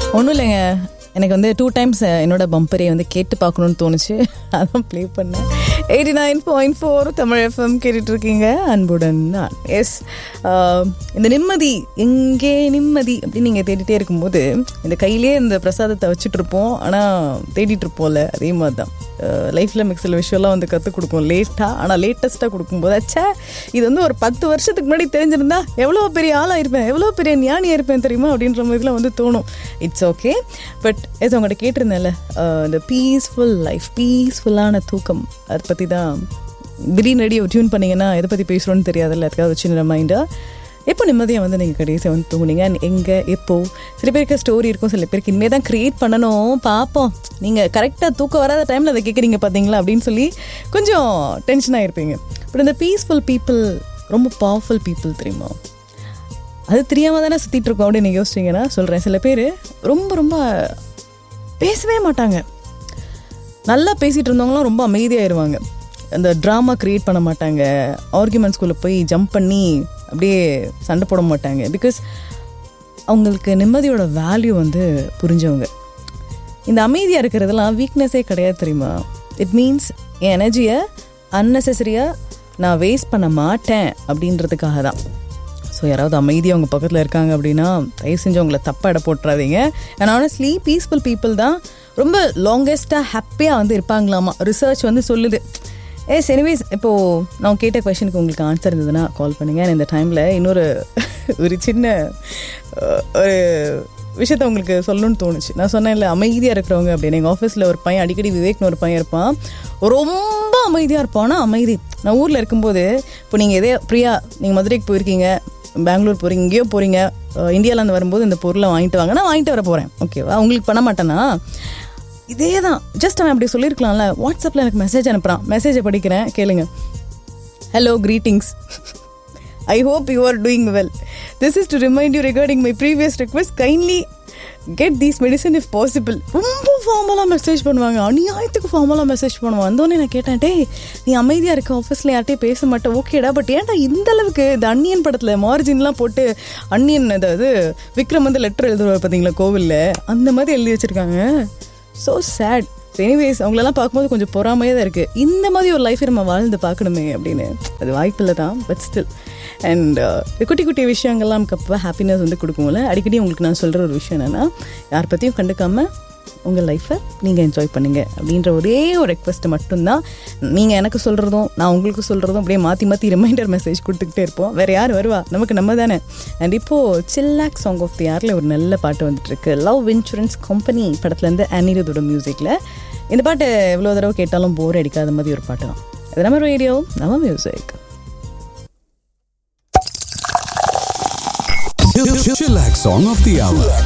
ஒன்றும் இல்லைங்க, எனக்கு வந்து 2 times என்னோட பம்பரே வந்து கேட்டு பார்க்கணுன்னு தோணுச்சு, அதான் ப்ளே பண்ணேன். 89.4 தமிழ் எஃப்எம் கேட்டுட்டு இருக்கீங்க அன்புடன் நான். எஸ், இந்த நிம்மதி எங்கே நிம்மதி அப்படின்னு நீங்கள் தேடிட்டே இருக்கும்போது இந்த கையிலே இந்த பிரசாதத்தை வச்சுட்டு இருப்போம், ஆனால் தேடிட்டு இருப்போம்ல, அதே மாதிரி தான் லைஃப்பில் நமக்கு சில விஷயம்லாம் வந்து கற்றுக் கொடுக்கும் லேட்டாக. ஆனால் லேட்டஸ்ட்டாக கொடுக்கும்போது அச்சா இது வந்து ஒரு 10 வருஷத்துக்கு முன்னாடி தெரிஞ்சிருந்தா எவ்வளோ பெரிய ஆளாக இருப்பேன், எவ்வளோ பெரிய ஞானியாக இருப்பேன் தெரியுமா அப்படின்ற மாதிரிலாம் வந்து தோணும். It's okay. பட் எஸ், உங்கள்கிட்ட கேட்டிருந்தேன்ல இந்த பீஸ்ஃபுல் லைஃப், பீஸ்ஃபுல்லான தூக்கம், அதை பற்றி தான். திடீர்னு ரேடியோ டியூன் பண்ணிங்கன்னா எதை பற்றி பேசுகிறோன்னு தெரியாதுல்ல, அதுக்காக வச்சு ரிமைண்டர். எப்போ நிம்மதியாக வந்து நீங்கள் கடைசியாக வந்து தூங்குனீங்க, எங்கே, எப்போ? சில பேருக்கு ஸ்டோரி இருக்கும், சில பேருக்கு இனிமேல் தான் க்ரியேட் பண்ணணும், பார்ப்போம். நீங்கள் கரெக்டாக தூக்கம் வராத டைமில் அதை கேட்குறீங்க பார்த்தீங்களா அப்படின்னு சொல்லி கொஞ்சம் டென்ஷனாக இருப்பீங்க. பட் இந்த பீஸ்ஃபுல் பீப்புள் ரொம்ப பவர்ஃபுல் பீப்புள் தெரியுமா? அது தெரியாமல் தானே சுற்றிட்டு இருக்கோம் அப்படின்னு நீங்கள் யோசிச்சிங்கன்னா சொல்கிறேன். சில பேர் ரொம்ப ரொம்ப பேசவே மாட்டாங்க, நல்லா பேசிகிட்டு இருந்தவங்களாம் ரொம்ப அமைதியாகிடுவாங்க, அந்த ட்ராமா க்ரியேட் பண்ண மாட்டாங்க, ஆர்கியூமெண்ட்ஸ்குள்ளே போய் ஜம்ப் பண்ணி அப்படியே சண்டை போட மாட்டாங்க. பிகாஸ் அவங்களுக்கு நிம்மதியோட வேல்யூ வந்து புரிஞ்சவங்க. இந்த அமைதியாக இருக்கிறதெல்லாம் வீக்னஸே கிடையாது தெரியுமா? இட் மீன்ஸ் என் எனர்ஜியை அன்னெசரியாக நான் வேஸ்ட் பண்ண மாட்டேன் அப்படின்றதுக்காக தான். ஸோ யாராவது அமைதியாக அவங்க பக்கத்தில் இருக்காங்க அப்படின்னா தயவு செஞ்சு அவங்கள தப்பாக இட போட்டுறாதீங்க. அண்ட் ஆனஸ்ட்லி பீஸ்ஃபுல் பீப்புள் தான் ரொம்ப லாங்கஸ்ட்டாக ஹாப்பியாக வந்து இருப்பாங்களாமா, ரிசர்ச் வந்து சொல்லுது. எஸ், எனிவேஸ், இப்போது நான் கேட்ட கொஷனுக்கு உங்களுக்கு ஆன்சர் இருந்ததுன்னா கால் பண்ணுங்கள். இந்த டைமில் இன்னொரு ஒரு சின்ன ஒரு விஷயத்த உங்களுக்கு சொல்லணும்னு தோணுச்சு. நான் சொன்னேன்ல அமைதியாக இருக்கிறவங்க அப்படின்னு. எங்கள் ஆஃபீஸில் ஒரு பையன், அடிக்கடி விவேக்னு ஒரு பையன் இருப்பான், ரொம்ப அமைதியாக இருப்பான். ஆனால் அமைதி, நான் ஊரில் இருக்கும்போது, இப்போ நீங்கள் எதே பிரியா நீங்கள் மதுரைக்கு போயிருக்கீங்க, பெங்களூர் போகிறீங்க, எங்கேயோ போகிறீங்க, இந்தியாவிலேருந்து வரும்போது இந்த பொருளை வாங்கிட்டு வாங்க, நான் வாங்கிட்டு வர போகிறேன், ஓகேவா? உங்களுக்கு பண்ண மாட்டேன்னா இதே தான். ஜஸ்ட் அவன் அப்படி சொல்லியிருக்கலாம்ல. வாட்ஸ்அப்பில் எனக்கு மெசேஜ் அனுப்புகிறான், மெசேஜை படிக்கிறேன், கேளுங்க. Hello, greetings. I hope you are doing well. This is to remind you regarding my previous request. Kindly get these medicine if possible. ரொம்ப ஃபார்மலாக மெசேஜ் பண்ணுவாங்க, அநியாயத்துக்கு ஃபார்மலாக மெசேஜ் பண்ணுவான். அந்தோடனே நான் கேட்டேன், டே நீ அமைதியாக இருக்க, ஆஃபீஸில் யார்ட்டையும் பேச மாட்டேன், ஓகேடா, பட் ஏன்டா இந்த அளவுக்கு இந்த அன்னியன் படத்தில் மார்ஜின்லாம் போட்டு அன்னியன், அதாவது விக்ரம் வந்து லெட்டர் எழுதுவார் பார்த்தீங்களா கோவிலில், அந்த மாதிரி எழுதி வச்சுருக்காங்க. So sad. எனிவேஸ், அவங்களெல்லாம் பார்க்கும்போது கொஞ்சம் பொறாமையாக தான் இருக்குது. இந்த மாதிரி ஒரு லைஃபை நம்ம வாழ்ந்து பார்க்கணுமே அப்படின்னு. அது வாய்ப்பில்லை தான், பட் ஸ்டில். அண்ட் குட்டி குட்டி விஷயங்கள்லாம் நமக்கு அப்போ ஹாப்பினஸ் வந்து கொடுக்கும்ல. அடிக்கடி உங்களுக்கு நான் சொல்கிற ஒரு விஷயம் என்னென்னா, யார் பற்றியும் கண்டுக்காமல் உங்கள் லைஃப்பை நீங்கள் என்ஜாய் பண்ணுங்கள் அப்படின்ற ஒரே ஒரு ரெக்வெஸ்ட்டு மட்டும்தான். நீங்கள் எனக்கு சொல்கிறதும் நான் உங்களுக்கு சொல்கிறதும் அப்படியே மாற்றி மாற்றி ரிமைண்டர் மெசேஜ் கொடுத்துக்கிட்டே இருப்போம். வேறு யார் வருவா, நமக்கு நம்ம தானே. அண்ட் இப்போது சில்லாக் சாங் ஆஃப் தி இயரில் ஒரு நல்ல பாட்டு வந்துட்டுருக்கு, லவ் இன்சூரன்ஸ் கம்பெனி படத்துலேருந்து அனிருத்தோட மியூசிக்கில். இந்த பாட்டு எவ்வளோ தடவை கேட்டாலும் போர் அடிக்காத மாதிரி ஒரு பாட்டு தான். அது நம்ம ரேடியோ, நம்ம music. Chillax Song of the Hour.